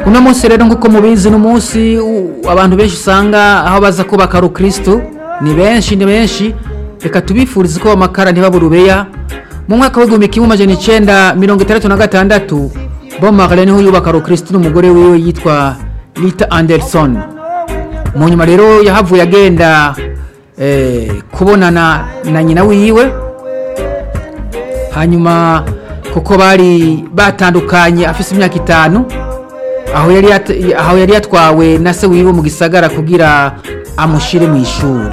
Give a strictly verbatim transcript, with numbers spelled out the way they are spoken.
uno munsi rero nk'uko mubizi n'umunsi abantu benshi usanga aho baza kubaka Kristo ni benshi ni benshi reka tubifurize ko amakara ntibaburubeya mu mwaka w'igihumbi kimwe amajana icenda mirongo itandatu na gatandatu Bob Marley niho yubaka Kristo n'umugore wiwe yitwa Rita Anderson. Mu nyuma rero yahavuye agenda eh, kubonana na nyina wiwe, hanyuma kuko bari batandukanye afise imyaka itanu, aho yari aho yari yatwawe na se wiwe mu gisagara kugira amushire mu ishuri.